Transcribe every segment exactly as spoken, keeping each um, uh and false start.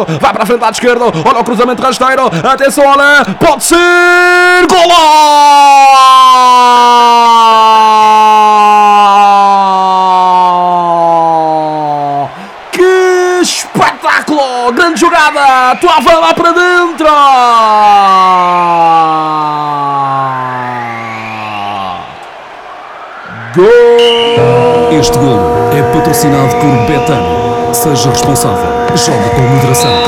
Vai para a frente, lado esquerdo. Olha o cruzamento rasteiro. Atenção, olha. Pode ser. Golo! Que espetáculo! Grande jogada. Toavã lá para dentro. Gol! Este golo é patrocinado por Betano. Seja responsável. Joga com moderação.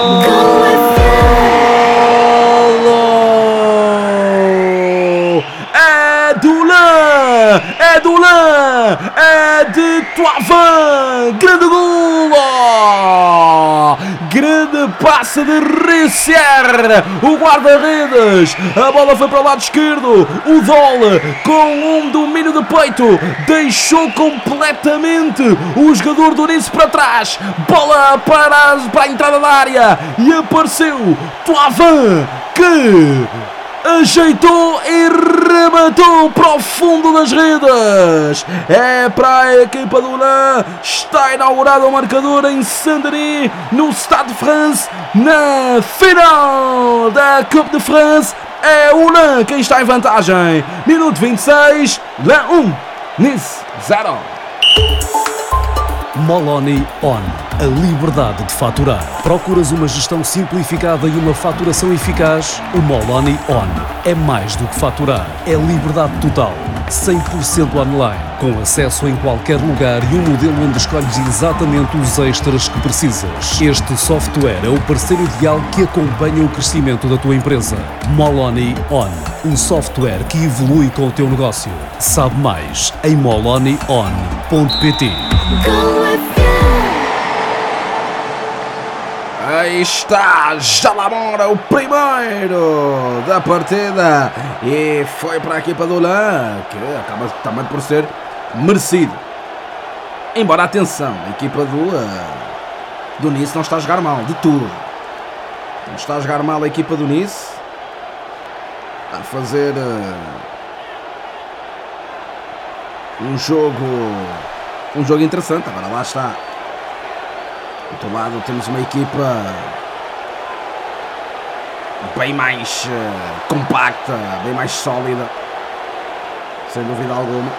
É do Lã! É do Lã! É de Toavã! Grande golo! Grande passe de Rissier! O guarda-redes! A bola foi para o lado esquerdo! O Dole, com um domínio de peito, deixou completamente o jogador do Nice para trás! Bola para a, para a entrada da área! E apareceu Toavã, que ajeitou e rematou para o fundo das redes. É para a equipa do Lã. Está inaugurado o marcador em Saint-Denis, no Stade de France, na final da Coupe de France. É o Lã quem está em vantagem. Minuto vinte e seis, Lã um, Nice zero. Moloni On. A liberdade de faturar. Procuras uma gestão simplificada e uma faturação eficaz? O Moloni On é mais do que faturar. É liberdade total. cem por cento online. Com acesso em qualquer lugar e um modelo onde escolhes exatamente os extras que precisas. Este software é o parceiro ideal que acompanha o crescimento da tua empresa. Moloni On. Um software que evolui com o teu negócio. Sabe mais em moloni on ponto pt. Aí está Jalamora, o primeiro da partida, e foi para a equipa do Lã, que acaba também por ser merecido. Embora, atenção, a equipa do, do Nice não está a jogar mal, de tudo. Não está a jogar mal a equipa do Nice, a fazer uh, um jogo, um jogo interessante. Agora lá está. Do outro lado temos uma equipa bem mais uh, compacta, bem mais sólida, sem dúvida alguma.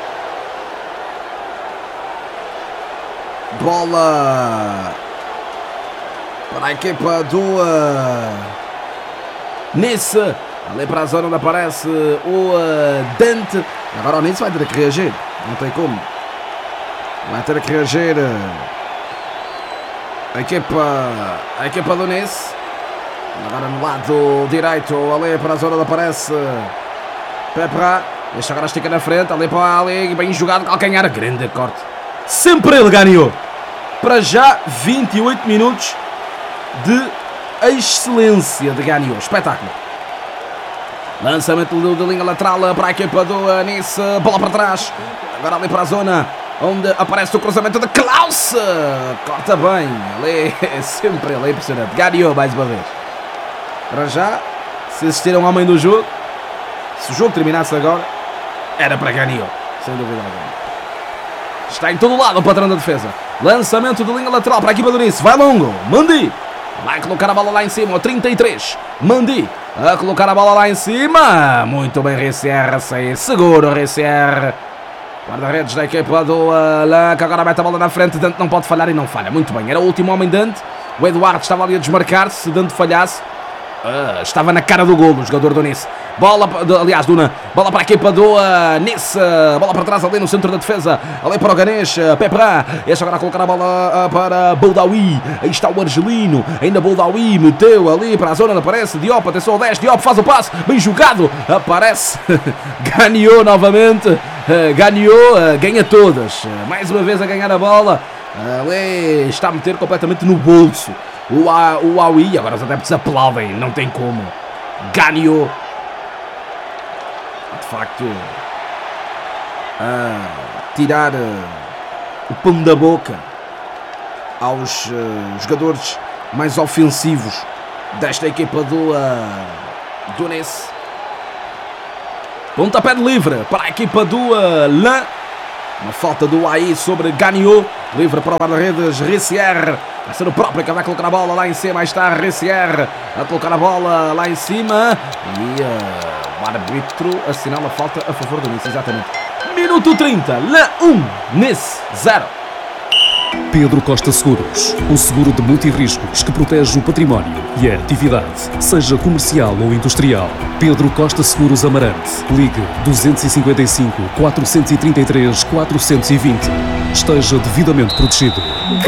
Bola para a equipa do uh, Nice, ali para a zona onde aparece o uh, Dante. Agora o Nice vai ter que reagir, não tem como, vai ter que reagir. Uh, A equipa, a equipa do Nice. Agora no lado direito, ali para a zona onde aparece Pepra. Este agora estica na frente, ali para ali, bem jogado, calcanhar, grande corte. Sempre ele ganhou. Para já, vinte e oito minutos de excelência de ganhou. Espetáculo. Lançamento de linha lateral para a equipa do Nice. Bola para trás. Agora ali para a zona onde aparece o cruzamento de Klaus. Corta bem. Ali, sempre ele, é impressionante. Ganhou mais uma vez. Para já, se existir um homem do jogo, se o jogo terminasse agora, era para Ganhou, sem dúvida alguma. Está em todo lado o patrão da defesa. Lançamento de linha lateral para a equipa do Nice. Vai longo. Mandi vai colocar a bola lá em cima. trinta e três. Mandi a colocar a bola lá em cima. Muito bem, Rissier a sair. Seguro, Rissier. Guarda-redes da equipa do Lã, que agora mete a bola na frente. Dante não pode falhar e não falha. Muito bem, era o último homem Dante. O Eduardo estava ali a desmarcar-se. Se Dante falhasse, uh, estava na cara do gol o jogador do Nice. Bola, aliás, Duna, bola para a equipa do uh, Nice. Bola para trás ali no centro da defesa. Ali para o Ganesh, uh, Pepra. Este agora a colocar a bola uh, para Boldawi. Aí está o argelino. Ainda Boldawi meteu ali para a zona onde aparece Diop. Atenção ao dez. Diop faz o passe. Bem jogado. Aparece. Ganhou novamente. Uh, ganhou. Uh, ganha todas. Uh, mais uma vez a ganhar a bola. Uh, ali está a meter completamente no bolso o, uh, o Aui. Agora os adeptos aplaudem. Não tem como. Ganhou. De facto, a tirar uh, o pão da boca aos uh, jogadores mais ofensivos desta equipa do, uh, do Nice. Pontapé de livre para a equipa do uh, Lã. Uma falta do A I sobre Ganhou. Livre para o guarda-redes Rissier. Vai ser o próprio que vai colocar a bola lá em cima. Aí está a Recier a colocar a bola lá em cima. E uh, o árbitro assinala a falta a favor do Nice, exatamente. Minuto trinta, La um, Nice zero. Pedro Costa Seguros, o seguro de multirriscos que protege o património e a atividade, seja comercial ou industrial. Pedro Costa Seguros Amarante. Ligue dois cinco cinco, quatro três três, quatro dois zero. Esteja devidamente protegido.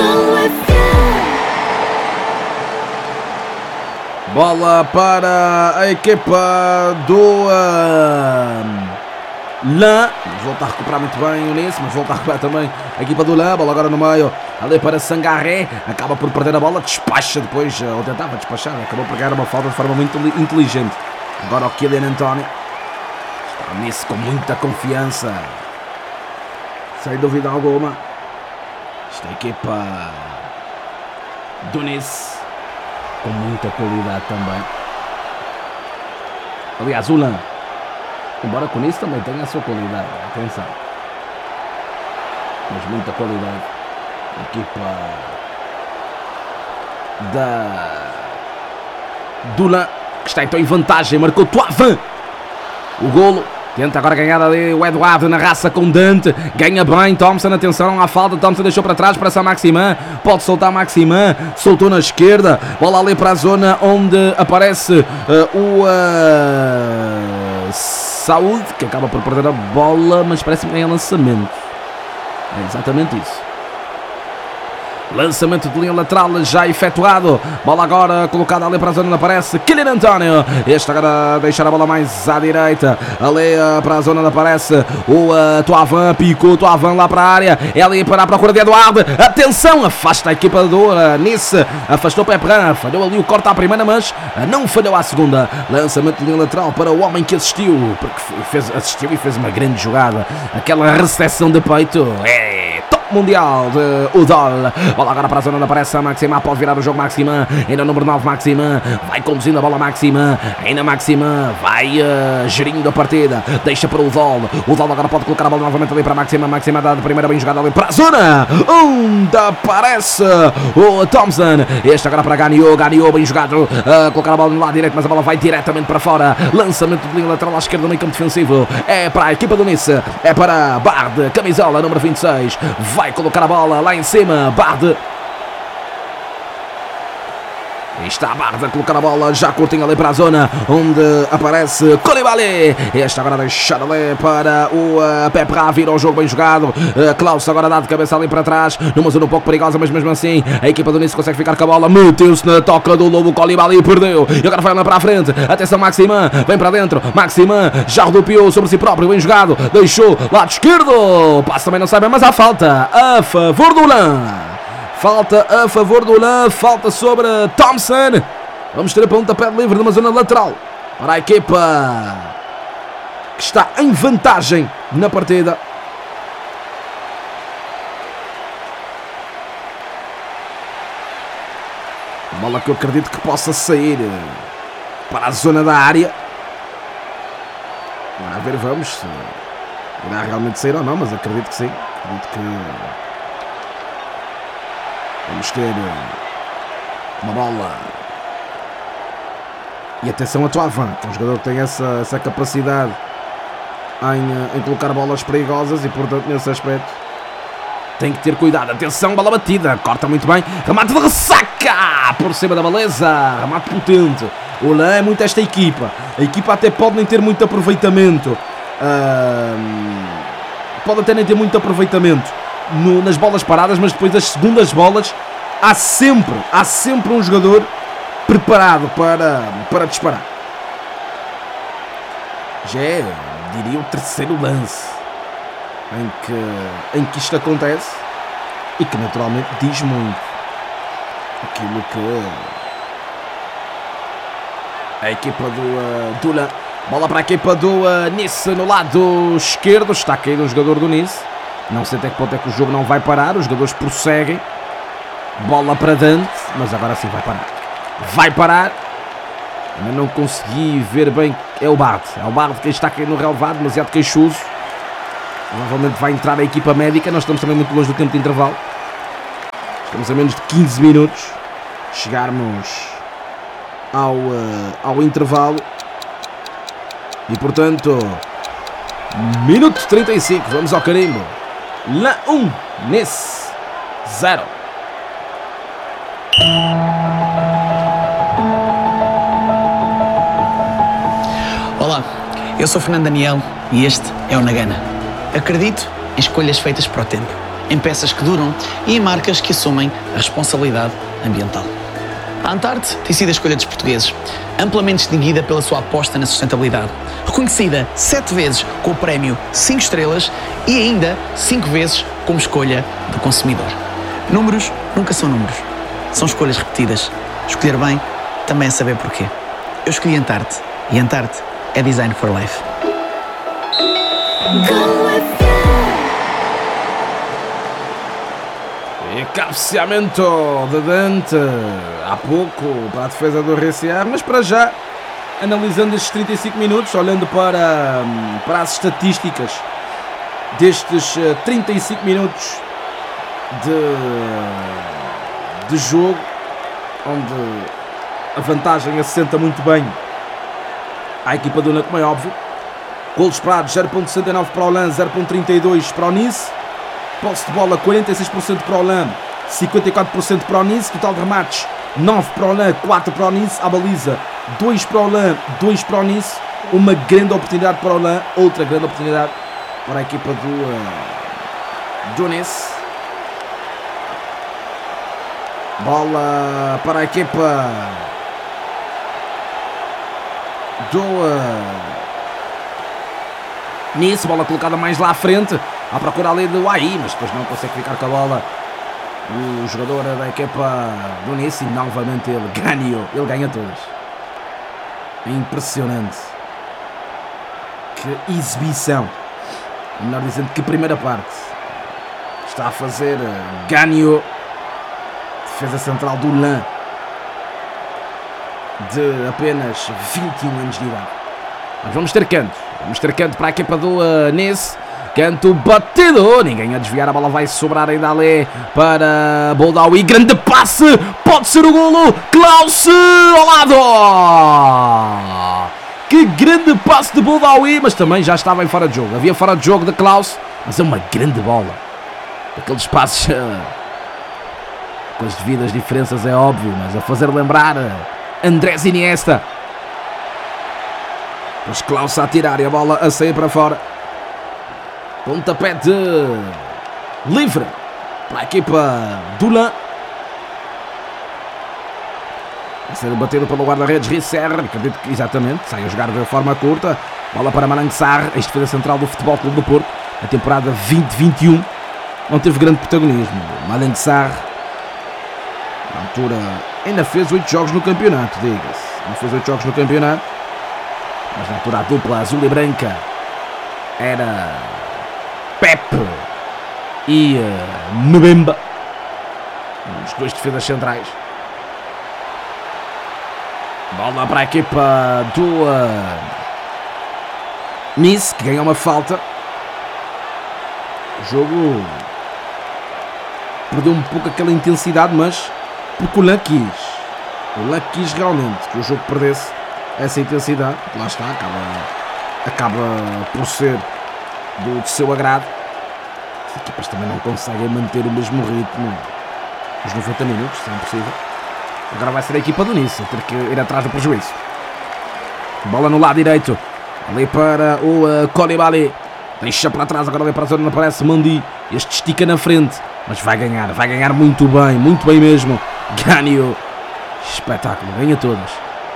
Bola para a equipa do uh, Lã. Volta a recuperar muito bem o Nice, mas volta a recuperar também a equipa do Lã. Bola agora no meio, ali para Sangaré. Acaba por perder a bola, despacha depois, ou tentava despachar, acabou por ganhar uma falta de forma muito inteligente. Agora o Kylian António. Está o Nice com muita confiança, sem dúvida alguma. Esta equipa do Nice com muita qualidade também. Aliás, o Lã, embora com isso também tenha a sua qualidade, atenção, mas muita qualidade. A equipa da Dula, que está então em vantagem, marcou Toavan o golo. Tenta agora ganhar ali o Eduardo na raça com Dante. Ganha bem Thompson, atenção à falta. Thompson deixou para trás para essa Maximin. Pode soltar Maximin. Soltou na esquerda. Bola ali para a zona onde aparece uh, o uh, Saúde, que acaba por perder a bola, mas parece que é lançamento. É exatamente isso. Lançamento de linha lateral já efetuado. Bola agora colocada ali para a zona onde aparece Kylian António. Este agora a deixar a bola mais à direita. Ali uh, para a zona onde aparece o uh, Toavan. Picou Toavan lá para a área. É ali para a procura de Eduardo. Atenção, afasta a equipa do uh, Nice. Afastou Pepran. Falhou ali o corte à primeira, mas uh, não falhou à segunda. Lançamento de linha lateral para o homem que assistiu. Porque fez, assistiu e fez uma grande jogada. Aquela recepção de peito. É top mundial de Udol. Bola agora para a zona onde aparece a Maximin. Pode virar o jogo Maximin. Ainda o número nove Maximin. Vai conduzindo a bola Maximin. Ainda Maximin. Vai uh, gerindo a partida. Deixa para o Udol. O Udol agora pode colocar a bola novamente ali para Maximin. Maximin dá de primeira bem jogada ali para a zona onde aparece o Thompson. Este agora para Ganiot. Ganiot bem jogado. Uh, colocar a bola no lado direito, mas a bola vai diretamente para fora. Lançamento de linha lateral à esquerda no meio campo defensivo. É para a equipa do Nice. É para Bard. Camisola número vinte e seis. Vai colocar a bola lá em cima. Bard. Está a Barda a colocar a bola já curtinho ali para a zona onde aparece Koulibaly. Este agora deixado ali para o uh, Pepra. Vira o jogo bem jogado. uh, Klaus agora dá de cabeça ali para trás, numa zona um pouco perigosa, mas mesmo assim a equipa do Nice consegue ficar com a bola. Meteu-se na toca do Lobo. Koulibaly perdeu e agora vai lá para a frente. Atenção Maximin, vem para dentro. Maximin já rodopiou sobre si próprio, bem jogado. Deixou lado esquerdo. Passo também não sai bem, mas há falta a favor do Lã. Falta a favor do Lã, falta sobre Thompson. Vamos ter a pontapé de livre numa zona lateral para a equipa que está em vantagem na partida. Bola que eu acredito que possa sair para a zona da área. Agora a ver, vamos se irá realmente sair ou não, mas acredito que sim. Acredito que vamos ter uma bola. E atenção a Toavan, que é um jogador que tem essa, essa capacidade em, em colocar bolas perigosas e, portanto, nesse aspecto tem que ter cuidado. Atenção, bola batida, corta muito bem. Remate de ressaca por cima da baliza. Remate potente. O Lã é muito esta equipa. A equipa até pode nem ter muito aproveitamento. Uh, pode até nem ter muito aproveitamento No, nas bolas paradas, mas depois das segundas bolas há sempre, há sempre um jogador preparado para, para disparar. Já é, diria, o terceiro lance em que, em que isto acontece e que naturalmente diz muito aquilo que a equipa do uh, Dula. Bola para a equipa do uh, Nice no lado esquerdo. Está caído um jogador do Nice. Não sei até que ponto é que o jogo não vai parar. Os jogadores prosseguem. Bola para Dante, mas agora sim vai parar. Vai parar. Ainda não consegui ver bem. É o Bard. É o Bard que está aqui no relevado, demasiado queixoso. Provavelmente vai entrar a equipa médica. Nós estamos também muito longe do tempo de intervalo. Estamos a menos de quinze minutos. Chegarmos ao, uh, ao intervalo. E portanto, minuto trinta e cinco. Vamos ao carimbo. La um, Nice zero. Olá, eu sou Fernando Daniel e este é o Nagana. Acredito em escolhas feitas para o tempo, em peças que duram e em marcas que assumem a responsabilidade ambiental. A Antarte tem sido a escolha dos portugueses, amplamente distinguida pela sua aposta na sustentabilidade, reconhecida sete vezes com o prémio cinco estrelas e ainda cinco vezes como escolha do consumidor. Números nunca são números, são escolhas repetidas. Escolher bem também é saber porquê. Eu escolhi Antarte e Antarte é Design for Life. E cabeceamento de Dante há pouco para a defesa do R C A, mas para já, analisando estes trinta e cinco minutos, olhando para, para as estatísticas destes trinta e cinco minutos de, de jogo, onde a vantagem assenta muito bem à equipa do N, como é óbvio. Golos esperados zero vírgula sessenta e nove para o Lan, zero vírgula trinta e dois para o Nice. Posse de bola quarenta e seis por cento para o Lan, cinquenta e quatro por cento para o Nice. Total de remates nove para o Lan, quatro para o Nice. À baliza dois para o Lan, dois para o Nice. Uma grande oportunidade para o Lan, outra grande oportunidade para a equipa do, uh, do Nice. Bola para a equipa do uh, Nice. Bola colocada mais lá à frente, à procura ali do A I, mas depois não consegue ficar com a bola o jogador da equipa do Nice. E novamente ele ganhou, ele ganha todas. É impressionante. Que exibição, melhor dizendo, que primeira parte está a fazer Ganho, defesa central do Lan, de apenas vinte e um anos de idade. Mas vamos ter canto, vamos ter canto para a equipa do uh, Nice. Canto batido, ninguém a desviar, a bola vai sobrar ainda ali para Boldawi. Grande passe, pode ser o golo. Klaus ao lado. Que grande passe de Boldawi, mas também já estava em fora de jogo. Havia fora de jogo de Klaus, mas é uma grande bola. Aqueles passes uh, com as devidas diferenças, é óbvio, mas a fazer lembrar uh, Andrés Iniesta. Mas Klaus a tirar e a bola a sair para fora. Pontapé de livre para a equipa do Lan. Vai ser batido pelo guarda-redes Risser. Acredito que exatamente sai a jogar de forma curta. Bola para Malang Sarr, ex-defesa central do Futebol Clube do Porto. Na temporada vinte vinte e um não teve grande protagonismo. Malang Sarr, na altura, ainda fez oito jogos no campeonato, diga-se. Não fez oito jogos no campeonato, mas na altura a dupla azul e branca era Pepe e uh, Mbemba, os dois defesas centrais. Bola para a equipa do uh, Nice, que ganhou uma falta. O jogo perdeu um pouco aquela intensidade, mas porque o Lan quis. O Lan quis realmente que o jogo perdesse essa intensidade. Lá está, acaba, acaba por ser do, do seu agrado. As equipas também não conseguem manter o mesmo ritmo nos noventa minutos, se é possível. Agora vai ser a equipa do Nice a ter que ir atrás do prejuízo. Bola no lado direito, ali para o uh, Koulibaly. Deixa para trás, agora ali para a zona, não aparece Mendy. Este estica na frente, mas vai ganhar, vai ganhar muito bem, muito bem mesmo. Ganho, espetáculo, ganha todas.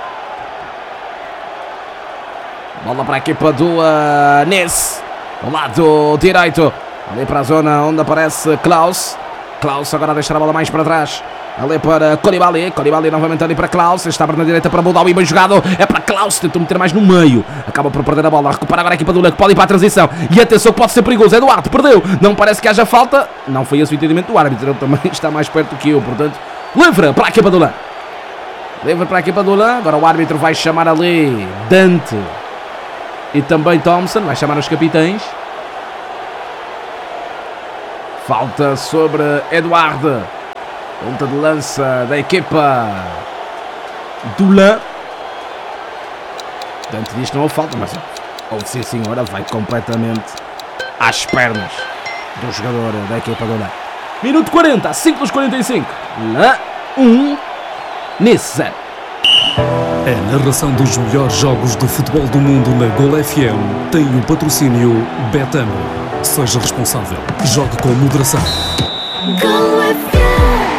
Bola para a equipa do uh, Nice, do lado direito, ali para a zona onde aparece Klaus. Klaus agora a deixar a bola mais para trás, ali para Koulibaly. Koulibaly novamente ali para Klaus. Está na direita para Boldawi, bem jogado. É para Klaus, tentou meter mais no meio. Acaba por perder a bola. Recupera agora a equipa do Lan, que pode ir para a transição. E atenção, pode ser perigoso. Eduardo perdeu. Não parece que haja falta. Não foi esse o entendimento do árbitro. Ele também está mais perto que eu. Portanto, livre para a equipa do Lan. Livre para a equipa do Lan. Agora o árbitro vai chamar ali Dante e também Thompson. Vai chamar os capitães. Falta sobre Eduardo. Ponta de lança da equipa do Lã. Dante diz que não houve falta, mas houve sim senhora, vai completamente às pernas do jogador da equipa do Lã. Minuto quarenta, cinco dos quarenta e cinco. Lã um, Nice zero. A narração dos melhores jogos do futebol do mundo na Gol F M tem o patrocínio Betano. Seja responsável. Jogue com moderação. Gol F M.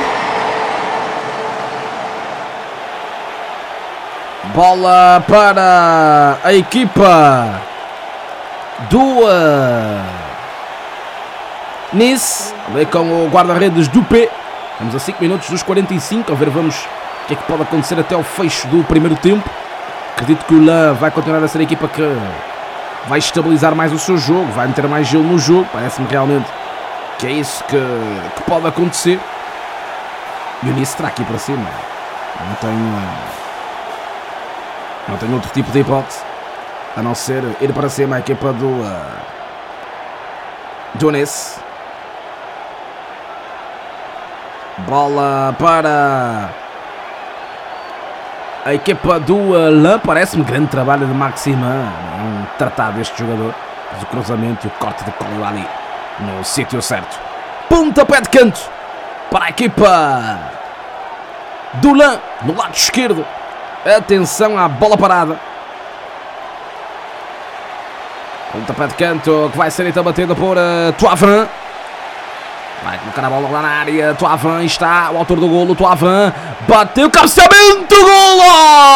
Bola para a equipa do uh, Nice. Ali com o guarda-redes do P. Estamos a cinco minutos dos quarenta e cinco. A ver, vamos o que é que pode acontecer até o fecho do primeiro tempo. Acredito que o Lã vai continuar a ser a equipa que vai estabilizar mais o seu jogo, vai meter mais gelo no jogo. Parece-me realmente que é isso que, que pode acontecer. E o Nice terá aqui para cima. Não tenho, não tenho outro tipo de hipótese a não ser ir para cima a equipa do, uh, do Nice. Bola para a equipa do uh, Lã. Parece-me grande trabalho de Maxima. É um tratado este jogador. Mas o cruzamento e o corte de Koulibaly no sítio certo. Pontapé de canto para a equipa do Lã no lado esquerdo. Atenção à bola parada. Pontapé de canto que vai ser então batido por uh, Thauvin. Vai colocar a bola lá na área. Thauvin está, o autor do golo. Thauvin bateu, cabeceamento, golo!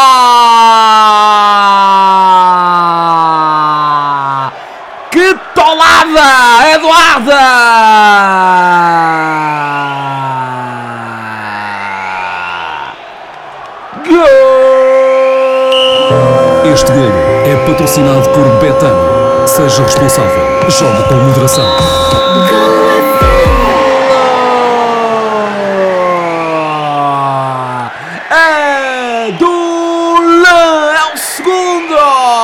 Que tolada, Eduarda! Gol! Este golo é patrocinado por Betano. Seja responsável. Jogue com moderação. É do Lã, é o segundo.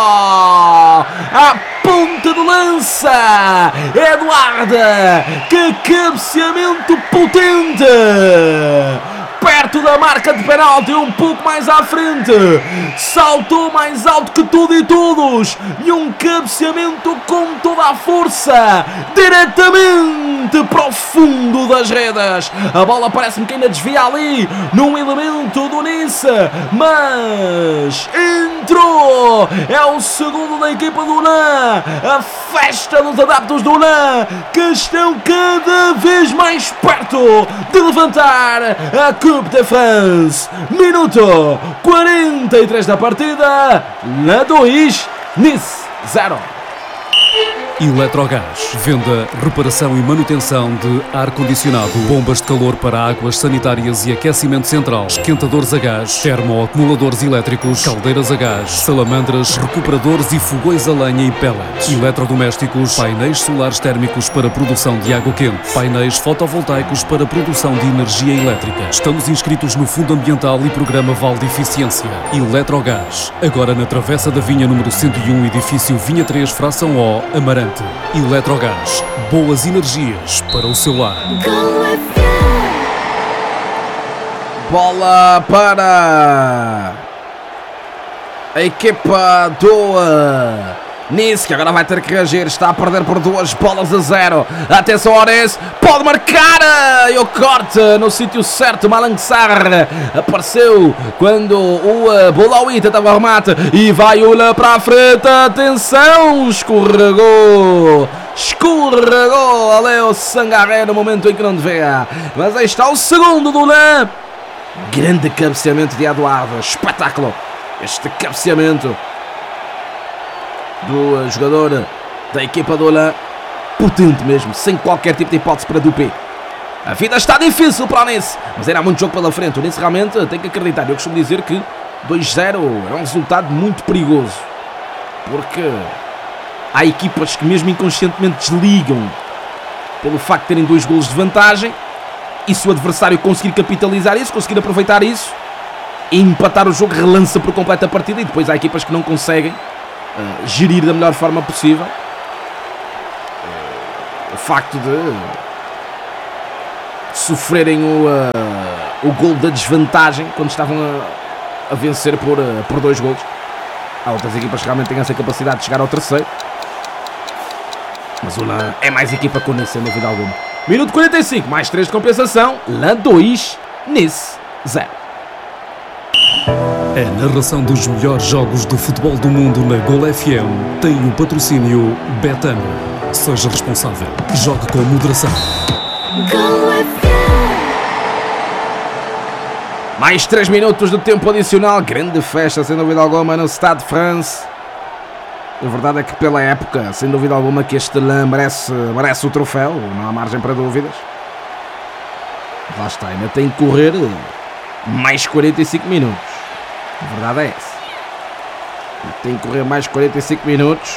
A ponta de lança, Eduarda. Que cabeceamento potente. Perto da marca de penalti, um pouco mais à frente. Saltou mais alto que tudo e todos. E um cabeceamento com toda a força. Diretamente para o fundo das redes. A bola parece-me que ainda desvia ali num elemento do Nice. Mas entrou. É o segundo da equipa do Lã. A festa dos adeptos do Lã que estão cada vez mais perto de levantar a Coupe de France. Minuto quarenta e três da partida. Lã dois, Nice zero. Eletrogás. Venda, reparação e manutenção de ar-condicionado, bombas de calor para águas sanitárias e aquecimento central, esquentadores a gás, termoacumuladores elétricos, caldeiras a gás, salamandras, recuperadores e fogões a lenha e pellets, eletrodomésticos, painéis solares térmicos para produção de água quente, painéis fotovoltaicos para produção de energia elétrica. Estamos inscritos no Fundo Ambiental e Programa Vale de Eficiência. Eletrogás. Agora na Travessa da Vinha número cento e um, edifício Vinha três, fração O, Amarante. Eletrogás, boas energias para o seu lar. Bola para a equipa do uh, Nice, que agora vai ter que reagir. Está a perder por duas bolas a zero. Atenção ao Nice, pode marcar. E o corte no sítio certo. Malang Sarr apareceu quando o uh, Boulaoui tentava o remate. E vai o Lã para a frente. Atenção, escorregou. Escorregou ali o Sangaré no momento em que não devia. Mas aí está o segundo do Lã. Grande cabeceamento de Eduardo. Espetáculo este cabeceamento do jogador da equipa do Lã. Potente mesmo, sem qualquer tipo de hipótese para Dupé. A vida está difícil para o Nice, mas era muito jogo pela frente. O Nice realmente tem que acreditar. Eu costumo dizer que dois zero é um resultado muito perigoso, porque há equipas que mesmo inconscientemente desligam pelo facto de terem dois golos de vantagem. E se o adversário conseguir capitalizar isso, conseguir aproveitar isso e empatar o jogo, relança por completo a partida. E depois há equipas que não conseguem uh, gerir da melhor forma possível uh, o facto de sofrerem o, uh, o gol da desvantagem quando estavam a, a vencer por, por dois golos. Há outras equipas que realmente têm essa capacidade de chegar ao terceiro, mas o Lan é mais equipa que o Nice, sem dúvida alguma. Minuto quarenta e cinco, mais três de compensação. Lan dois, Nice zero. A narração dos melhores jogos do futebol do mundo na Gol F M tem o patrocínio Betano. Seja responsável. Jogue com moderação. Gol F M. Mais três minutos de tempo adicional. Grande festa, sem dúvida alguma, no Stade de France. A verdade é que pela época, sem dúvida alguma, que este Lan merece, merece o troféu. Não há margem para dúvidas. Lá está, ainda tem que correr mais quarenta e cinco minutos. A verdade é essa. Tem que correr mais quarenta e cinco minutos.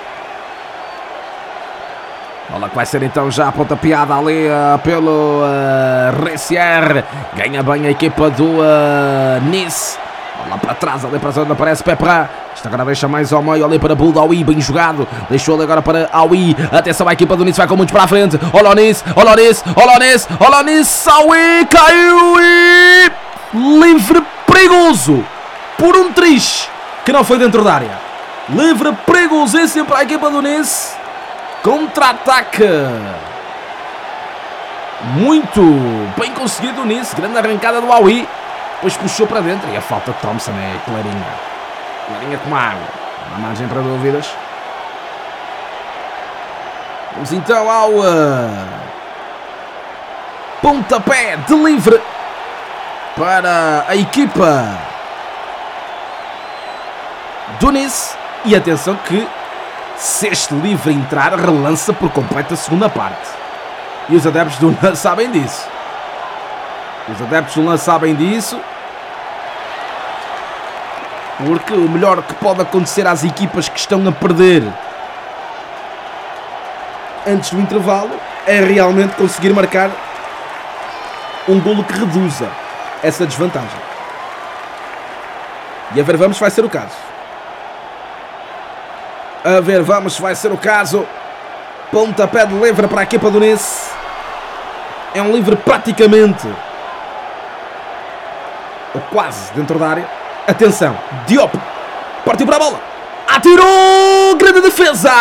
Bola que vai ser então já pontapeada ali uh, pelo uh, Ressier. Ganha bem a equipa do uh, Nice. Bola para trás, ali para a zona, aparece Pepra. Esta agora deixa mais ao meio ali para Buldaoui, bem jogado. Deixou ali agora para Aoui. Atenção, a equipa do Nice vai com muitos para a frente. Olha o Nice, olha o Nice, olha o Nice, olha o Nice. Aoui caiu e... livre perigoso. Por um triz que não foi dentro da área. Livre perigosíssimo para a equipa do Nice. Contra-ataque. Muito bem conseguido o Nice. Grande arrancada do Aoui. Depois puxou para dentro. E a falta de Thompson é clarinha. Clarinha como água. Não há margem para dúvidas. Vamos então ao uh, pontapé de livre para a equipa do Nice. E atenção que se este livre entrar, relança por completo a segunda parte. E os adeptos do Lan sabem disso. Os adeptos do Lan sabem disso. Porque o melhor que pode acontecer às equipas que estão a perder antes do intervalo é realmente conseguir marcar um golo que reduza essa desvantagem. E a ver, vamos, vai ser o caso. A ver, vamos, vai ser o caso. Pontapé de livre para a equipa do Nice. É um livre praticamente, ou quase, dentro da área. Atenção, Diop partiu para a bola. Atirou, grande defesa.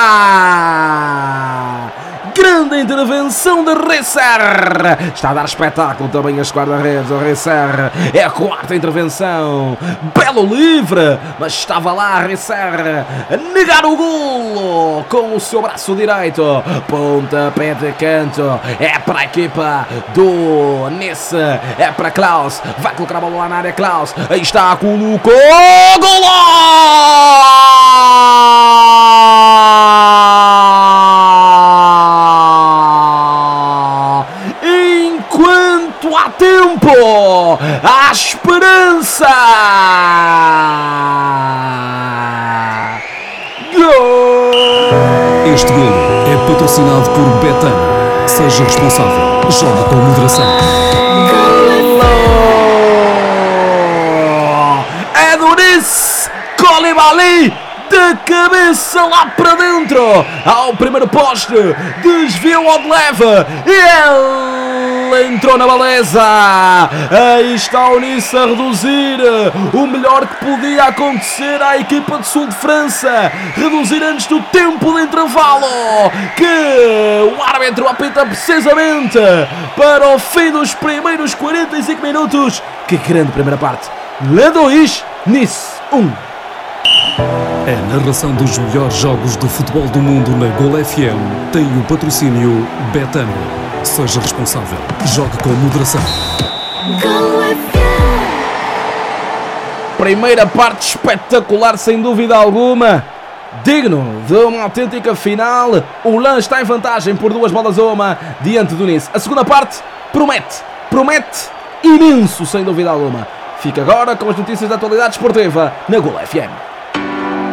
Grande intervenção de Risser. Está a dar espetáculo também as guarda-redes. O Risser é a quarta intervenção. Belo livre, mas estava lá Risser a negar o golo com o seu braço direito. Pontapé de canto. É para a equipa do Nice. É para Klaus. Vai colocar a bola lá na área, Klaus. Aí está, colocou. Golo! Enquanto há tempo, há esperança. Gol! Este golo é patrocinado por Betano. Seja responsável. Jogue com moderação. É do Nice. Koulibaly de cabeça lá para dentro ao primeiro poste, desviou ao de leve e ele entrou na baliza. Aí está o Nice a reduzir o melhor que podia acontecer à equipa de sul de França, reduzir antes do tempo de intervalo que o árbitro apita precisamente para o fim dos primeiros quarenta e cinco minutos. Que grande primeira parte. Lan dois, Nice um. A narração dos melhores jogos do futebol do mundo na Gol F M tem o patrocínio Betano. Seja responsável. Jogue com moderação. Gol F M. Primeira parte espetacular, sem dúvida alguma. Digno de uma autêntica final. O Lan está em vantagem por duas bolas a uma diante do Nice. A segunda parte promete. Promete imenso, sem dúvida alguma. Fica agora com as notícias da atualidade esportiva na Gol F M.